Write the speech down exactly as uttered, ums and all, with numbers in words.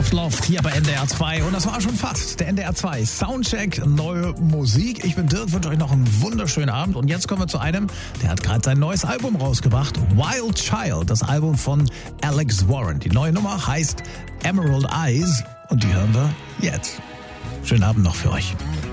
Loft hier bei N D R zwei. Und das war schon fast der N D R zwei Soundcheck Neue Musik. Ich bin Dirk, wünsche euch noch einen wunderschönen Abend. Und jetzt kommen wir zu einem, der hat gerade sein neues Album rausgebracht. Wild Child, das Album von Alex Warren. Die neue Nummer heißt Emerald Eyes und die hören wir jetzt. Schönen Abend noch für euch.